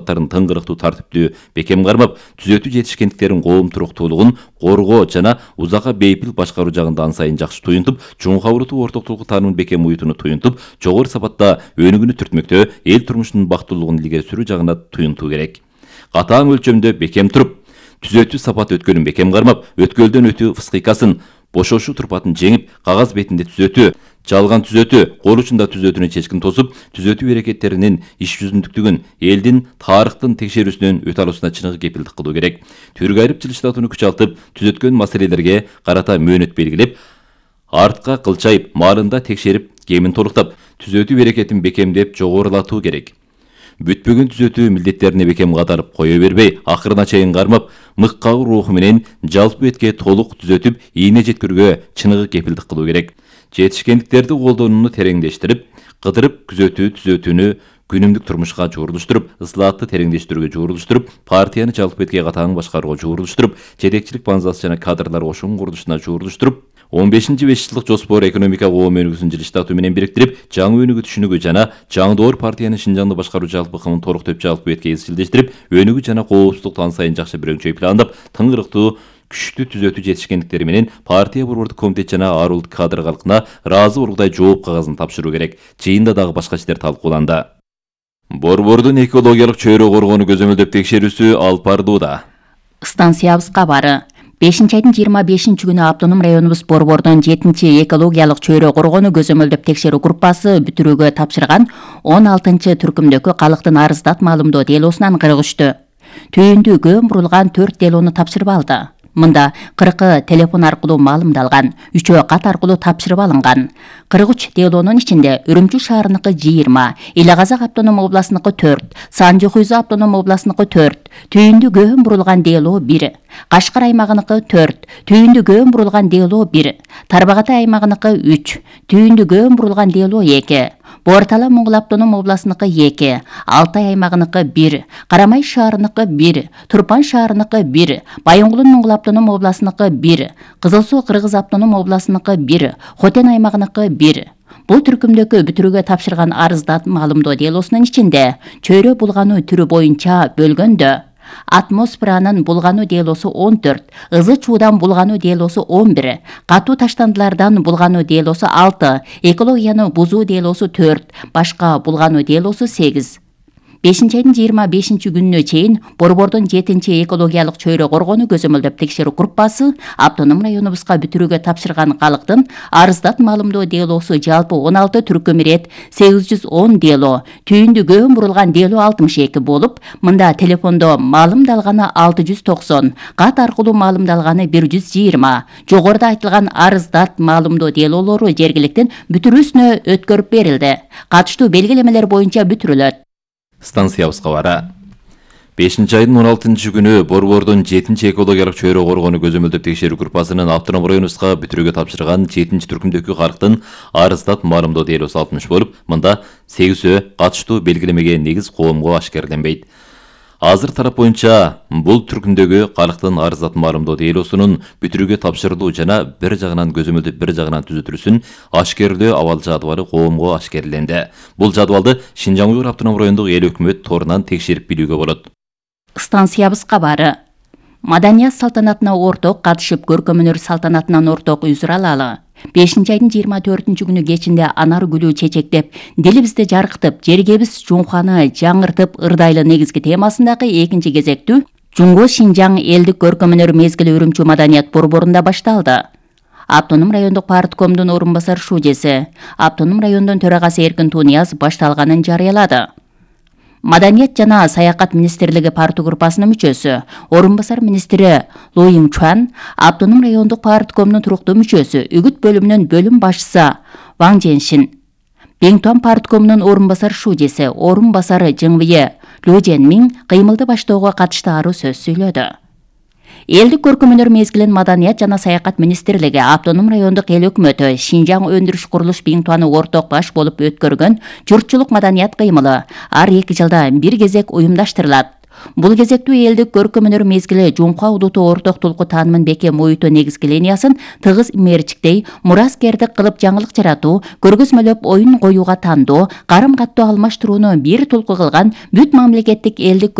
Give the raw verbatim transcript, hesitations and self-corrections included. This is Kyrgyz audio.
катарын тыңгырыктуу тартиптүү бекем кармап, түзөтүү жетишкендиктерин коомдуктуулугун коргоо жана узакка бейпил башкаруу жагында ан сайын жакшы туюнтуп, чоң кабырдуу ортоктулук таанымын бекем уютууну туюнтуп, жогору сапатта өнүгүүнү түртмөктөө эл турмушунун бактылуулугун илгери сүрүү жагына туюнтуу керек. Катаң өлчөмдө бекем туруп, түзөтүү сапат өткөлүн бекем кармап, өткөлдөн өтүү фыскыйкасын, бошошуу турпатын жеңип, кагаз бетинде түзөтүү, жалган түзөтүү, кол учунда түзөтүүнү чечкин тосуп, түзөтүү аракеттеринин иш жүзүндүктүгүн элдин тарыхтын текшерүүсүнөн өтө алуусуна чыныгы кепилдик кылуу керек. Түргө айырып жылыштатууну күчалтып, түзөткөн маселелерге карата мөөнөт белгилеп, артка кылчайып, маалында текшерип, кемин толуктап, түзөтүү аракетин бекемдеп жогорулатуу керек. Бүтпөгөн түзөтүү милдеттерине бекем катарып кое бербей, акырына чейин кармап, мыккагы руху менен жалпы этке толук түзөтүп, ийне жеткирүүгө чыныгы кепилдик кылуу керек. Жетишкендиктерди колдонууну тереңдештирип, кыдырып күзөтүү түзөтүүнү күнүмдүк турмушка жуурулуштуруп, ысылаатты тереңдештирүүгө жуурулуштуруп, партияны жалпы этке катаң башкарууга жуурулуштуруп, жетекчилик базасы жана кадрлар кошуун курулушуна жуурулуштуруп, он бешинчи беш жылдык жоспор экономика коом өнүгүүсүн жылыштатуу менен бириктирип, жаңы өнүгүү түшүнүгү жана жаңдоор партиянын Шинжаңды башкаруу жалпы кымын торуктоп жалпы этке изчилдештирип, өнүгүү жана коопсуздукту ан сайын жакшы бирөңчөй пландап, тыңгырыктуу күчтүү түзөтүү жетишкендиктери менен партия борбордук комитет жана арулдук кадр калкына ыраазы болгудай жооп кагазын тапшыруу керек. Жыйында дагы башка иштер талкууланды. Борбордун экологиялык чөйрө коргоону көзөмөлдөп текшерүүсү алып барылууда. Станциябыз кабары. бешинчи айдын жыйырма бешинчи күнү Автоном районубуз борбордун жетинчи экологиялык чөйрө коргоону көзөмөлдөп текшерүү группасы бүтүрүүгө тапшырган он алтынчы түркүмдөгү калктын арыздат маалымдоо делосунан кыргызчту. Түйүндүү көм бурулган төрт делону тапшырып алды. Мында кыркы телефон аркылуу маалымдалган, үчөө кат аркылуу тапшырып алынган. кырк үч делонун ичинде Үрүмчү шаарыныкы жыйырма, Эле Казак автоном областыныкы төрт, Санжы Хуйзу автоном областыныкы төрт, түйүндүү көм бурулган дело бир, Кашкар аймагыныкы төрт, түйүндүү көм бурулган дело бир, Тарбагатай аймагыныкы үч, түйүндүү көм бурулган дело эки, Бортала Моңгол автоном областыныкы эки, Алтай аймагыныкы бир, Карамай шаарыныкы бир, Турпан шаарыныкы бир, Байоңгулун Моңгол автоном областыныкы бир, Кызыл Суу Кыргыз автоном областыныкы бир, Хотен аймагыныкы бир. Бул түркүмдөгү бүтүрүүгө тапшырган арыздат маалымдоо делосунун ичинде чөйрө булгануу түрү боюнча бөлгөндө атмосферанын булгануу делосу он төрт, ызы чуудан булгануу делосу он бир, катуу таштандылардан булгануу делосу алты, экологияны бузуу делосу төрт, башка булгануу делосу сегиз. бешинчи айдын жыйырма бешинчи күнүнө чейин борбордун жетинчи экологиялык чөйрө коргоону көзөмөлдөп текшерүү группасы Автоном районубузга бүтүрүүгө тапшырган калктын арыздат маалымдоо делосу жалпы он алты түркүм ирет сегиз жүз он дело, түйүндүү көм бурулган дело алтымыш эки болуп, мында телефондо маалымдалганы алты жүз токсон, кат аркылуу маалымдалганы бир жүз жыйырма, жогоруда айтылган арыздат маалымдоо делолору жергиликтин бүтүрүүсүнө өткөрүп берилди. Катыштуу белгилемелер боюнча бүтүрүлөт. Станциябыз кабары. бешинчи айдын он алтынчы күнү борбордун жетинчи экологиялык чөйрө коргоону көзөмөлдөп текшерүү группасынын Автоном районубузга бүтүрүүгө тапшырган жетинчи түркүмдөгү калктын арыздат маалымдоо делосу алтымыш болуп, мында сегизөө катыштуу белгилемеге негиз коомго ашкерленбейт. Азыр тарап боюнча бул түркүмдөгү калктын арыздат маалымдоо делосунун бүтүрүүгө тапшырылуу жана бир жагынан көзөмөлдөп бир жагынан түзөтүлүүсүн ашкерлөө абал жадыбалы коомго ашкерленди. Бул жадыбалды Шинжаң Уйгур автоном райондук эл өкмөт торунан текшерип билүүгө болот. Станциябыз кабары. Маданият салтанатына орток катышып, көркөм өнөр салтанатынан орток үзүр алалы. бешинчи айдын жыйырма төртүнчү күнү кечинде анар гүлү чечектеп, дилибизди жаркытып, жергебиз жуңханы жаңыртып, ырдайлы негизги темасындагы экинчи кезектүү Жуңго Шинжаң элдик көркөм өнөр мезгили Үрүмчү маданият борборунда башталды. Автоном райондук парткомдун орун басар шужеси, Автоном райондун төрагасы Эркин Тунияз башталганын жарыялады. Маданият жана саякат министрлиги парту группасынын мүчөсү, орун басар министри Лоин Чуан, Автоном райондук парткомдун туруктуу мүчөсү, үгүт бөлүмүнүн бөлүм башчысы Ваң Женшин, Беңтуан парткомунун орун басар шужеси, орун басары Жыңвие Лө Женмин кыймылды баштоого катышты аруу сөз сүйлөдү. Элдик көркөм өнөр мезгилин Маданият жана саякат министрлиги, Автоном райондук эл өкмөтү, Шинжаң өндүрүш курулуш Беңтуаны орток баш болуп өткөргөн журтчулук маданият кыймылы ар эки жылда бир кезек уюмдаштырылат. Бул кезектүү элдик көркөм өнөр мезгили жуңка улуту ортоктулуку таанымын бекем уютуу негизги линиясын тыгыз имерчиктей, мураскердик кылып жаңылык жаратуу, көргөзмөлөп оюн коюуга тандоо, карым каттоо алмаштырууну бир тулку кылган бүт мамлекеттик элдик